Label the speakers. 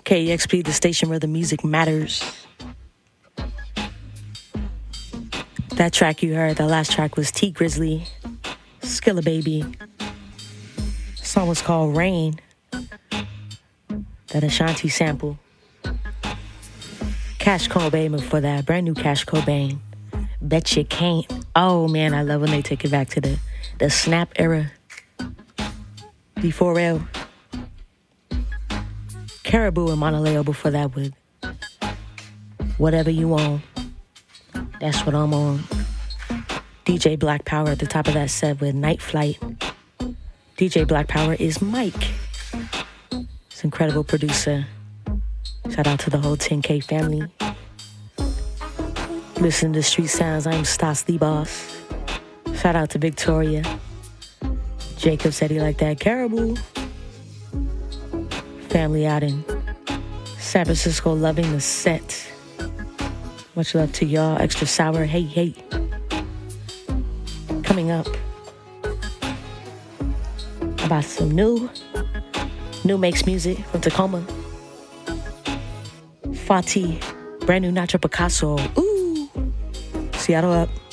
Speaker 1: KEXP, the station where the music matters. That track you heard, the last track was T Grizzly, Skilla Baby. The song was called Rain. That Ashanti sample. Cash Cobain before that, brand new Cash Cobain. Bet You Can't. Oh man, I love when they take it back to the snap era. D4L. Caribou and Monaleo before that with Whatever You Want. That's what I'm on. DJ Black Power at the top of that set with Night Flight. DJ Black Power is Mike. He's an incredible producer. Shout out to the whole 10K family. Listen to Street Sounds. I'm Stas the Boss. Shout out to Victoria. Jacob said he liked that Caribou. Family out in San Francisco loving the set. Much love to y'all. Extra sour. Hey, hey. Coming up about some new makes music from Tacoma. Fati, brand new Nacho Picasso. Ooh. Seattle up.